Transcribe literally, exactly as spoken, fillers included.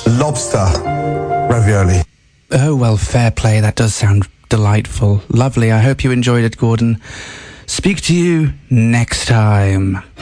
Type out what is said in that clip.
lobster ravioli. Oh, well, fair play. That does sound delightful. Lovely. I hope you enjoyed it, Gordon. Speak to you next time.